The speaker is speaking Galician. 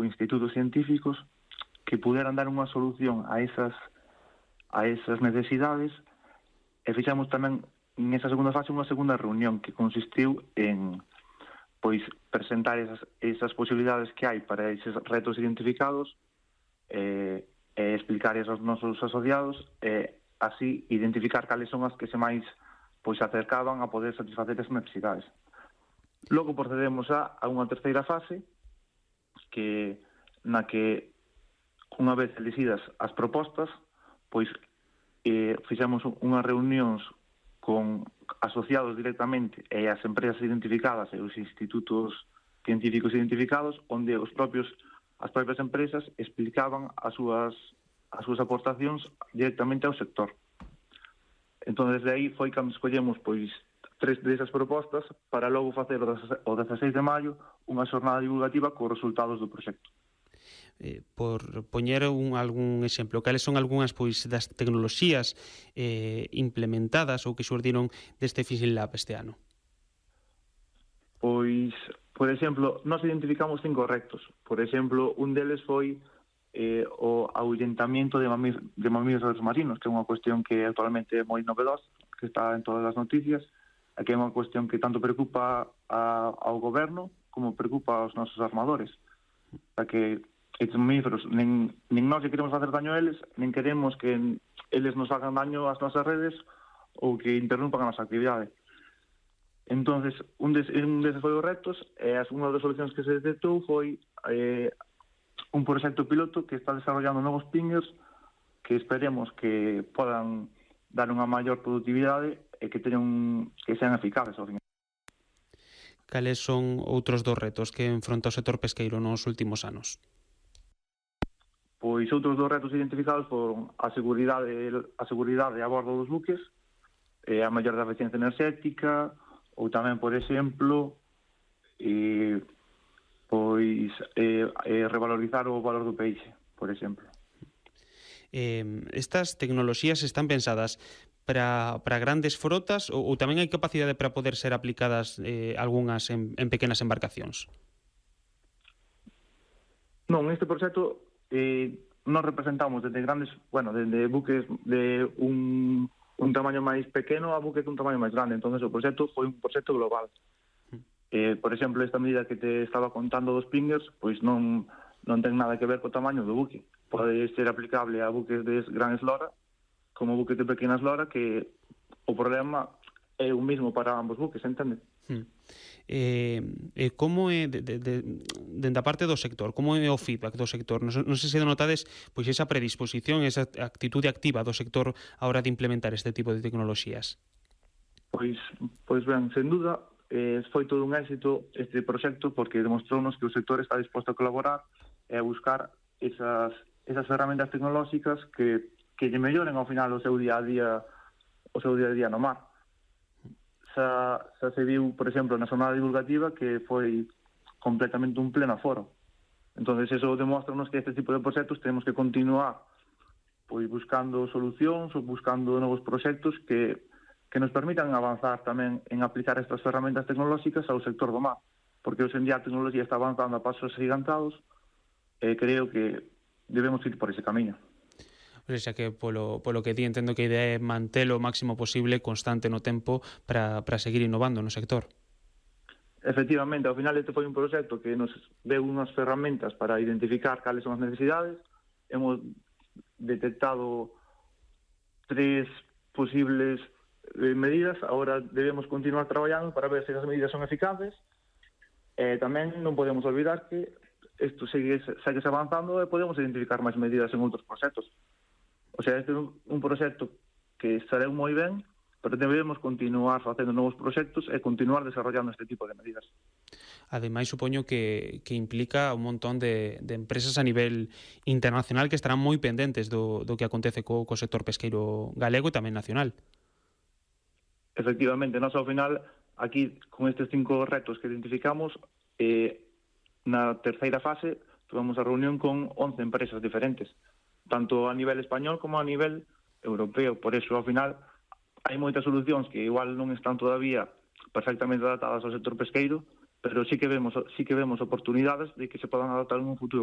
institutos científicos que puderan dar unha solución a esas necesidades, e fixamos tamén nesa segunda fase unha segunda reunión que consistiu en presentar esas posibilidades que hai para eses retos identificados, e explicar aos nosos asociados, e así identificar cales son as que se máis acercaban a poder satisfacer as necesidades. Logo procedemos a unha terceira fase na que unha vez elixidas as propostas, fixemos unhas reunións con asociados directamente e as empresas identificadas e os institutos científicos identificados, onde as propias empresas explicaban as súas aportacións directamente ao sector. Entón, desde aí foi cando escollemos 3 desas propostas para logo facer o 16 de maio unha xornada divulgativa cos resultados do proxecto. Por poñer algún exemplo, cales son algunhas das tecnoloxías implementadas ou que xurdiron deste Fishing Lab este ano? Por exemplo, nós identificamos 5 retos. Por exemplo, un deles foi o ahuyentamiento de mamíferos marinos, que é unha cuestión que actualmente é moi novedosa, que está en todas as noticias, e que é unha cuestión que tanto preocupa ao goberno como preocupa aos nosos armadores, para que estes mamíferos nin nós que queremos facer daño a eles, nin queremos que eles nos hagan daño ás nosas redes ou que interrumpan a nosa actividade. Entonces, un deses foi os retos, e unha das solucións que se detectou foi un proxecto piloto que está desarrollando novos pingers que esperemos que podan dar unha maior productividade e que sean eficaces ao final. Cales son outros dos retos que enfronta o sector pesqueiro nos últimos anos? Outros dos retos identificados foron a seguridade a bordo dos buques, a mellor da eficiencia enerxética, ou tamén, por exemplo, revalorizar o valor do peixe, por exemplo. Estas tecnoloxías están pensadas para grandes frotas ou tamén hai capacidade para poder ser aplicadas algunhas en pequenas embarcacións? Non, neste proxecto nos representamos desde buques de un tamaño máis pequeno a buques dun tamaño máis grande. Entón, o proxecto foi un proxecto global. Por exemplo, esta medida que te estaba contando dos pingers, non ten nada que ver co tamaño do buque. Pode ser aplicable a buques de gran eslora como buques de pequena eslora, que o problema é o mismo para ambos buques, entende? Como é dende a parte do sector, como é o feedback do sector? Non sei se notades esa predisposición, esa actitude activa do sector a hora de implementar este tipo de tecnoloxías. Pois ben, sen dúda, foi todo un éxito este proxecto porque demostrounos que o sector está disposto a colaborar e a buscar esas ferramentas tecnolóxicas que lle melloren ao final o seu día a día no mar. Xa se viu, por exemplo, na xornada divulgativa que foi completamente un pleno aforo. Entón, eso demóstranos que este tipo de proxectos temos que continuar buscando solucións ou buscando novos proxectos que nos permitan avanzar tamén en aplicar estas ferramentas tecnolóxicas ao sector do mar, porque hoxe en día a tecnoloxía está avanzando a pasos agigantados e creo que debemos ir por ese camiño. O sea que polo que di entendo que a idea é mantelo o máximo posible constante no tempo para seguir innovando no sector. Efectivamente, ao final este foi un proxecto que nos deu unhas ferramentas para identificar cales son as necesidades. Hemos detectado 3 posibles medidas, agora debemos continuar traballando para ver se as medidas son eficaces. Tamén non podemos olvidar que isto segue avanzando e podemos identificar máis medidas en outros proxectos. O sea, este é un proxecto que estareu moi ben, pero debemos continuar facendo novos proxectos e continuar desarrollando este tipo de medidas. Ademais, supoño que implica un montón de empresas a nivel internacional que estarán moi pendentes do que acontece co sector pesqueiro galego e tamén nacional. Efectivamente, nós ao final, aquí, con estes 5 retos que identificamos, na terceira fase, tuvemos a reunión con 11 empresas diferentes, tanto a nivel español como a nivel europeo. Por eso, ao final, hai moitas solucións que igual non están todavía perfectamente adaptadas ao sector pesqueiro, pero sí que vemos oportunidades de que se podan adaptar en un futuro